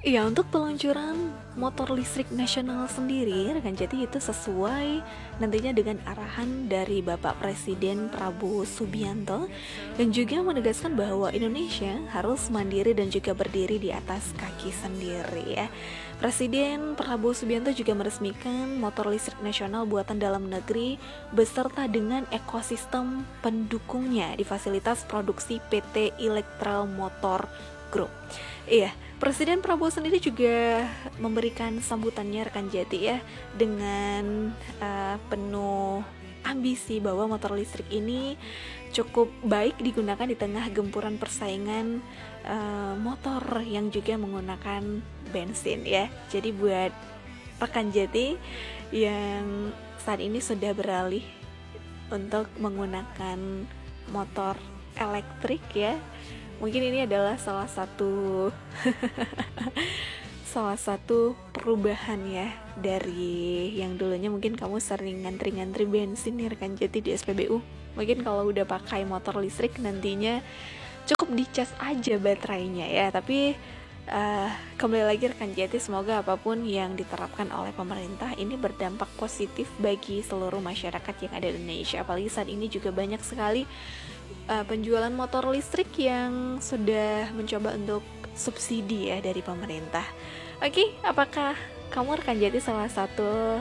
Iya, untuk peluncuran motor listrik nasional sendiri, rekan Jati itu sesuai nantinya dengan arahan dari Bapak Presiden Prabowo Subianto dan juga menegaskan bahwa Indonesia harus mandiri dan juga berdiri di atas kaki sendiri ya. Presiden Prabowo Subianto juga meresmikan motor listrik nasional buatan dalam negeri beserta dengan ekosistem pendukungnya di fasilitas produksi PT Electral Motor Group. Iya, Presiden Prabowo sendiri juga memberikan sambutannya rekan Jati ya dengan penuh ambisi bahwa motor listrik ini cukup baik digunakan di tengah gempuran persaingan motor yang juga menggunakan bensin ya. Jadi buat rekan Jati yang saat ini sudah beralih untuk menggunakan motor elektrik ya, mungkin ini adalah salah satu perubahan ya dari yang dulunya mungkin kamu sering ngantri-ngantri bensin nih rekan Jati di SPBU. Mungkin kalau udah pakai motor listrik nantinya cukup dicas aja baterainya ya. Tapi kembali lagi rekan Jati, semoga apapun yang diterapkan oleh pemerintah ini berdampak positif bagi seluruh masyarakat yang ada di Indonesia. Apalagi saat ini juga banyak sekali penjualan motor listrik yang sudah mencoba untuk subsidi ya dari pemerintah. Oke, apakah kamu rekan Jati salah satu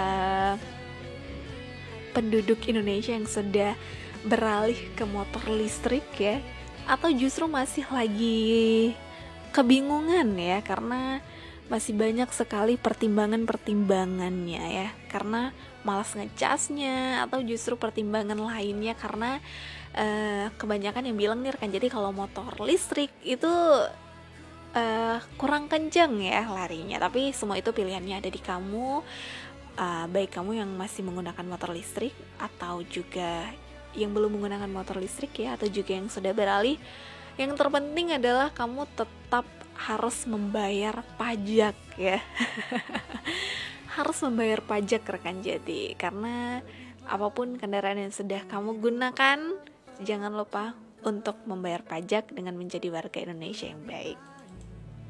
penduduk Indonesia yang sudah beralih ke motor listrik ya? Atau justru masih lagi kebingungan ya, karena masih banyak sekali pertimbangannya ya, karena malas ngecasnya, atau justru pertimbangan lainnya karena kebanyakan yang bilang nih rekan, jadi kalau motor listrik itu kurang kenceng ya larinya. Tapi semua itu pilihannya ada di kamu, baik kamu yang masih menggunakan motor listrik atau juga yang belum menggunakan motor listrik ya, atau juga yang sudah beralih. Yang terpenting adalah kamu tetap harus membayar pajak ya. Harus membayar pajak rekan Jati, karena apapun kendaraan yang sudah kamu gunakan, jangan lupa untuk membayar pajak dengan menjadi warga Indonesia yang baik.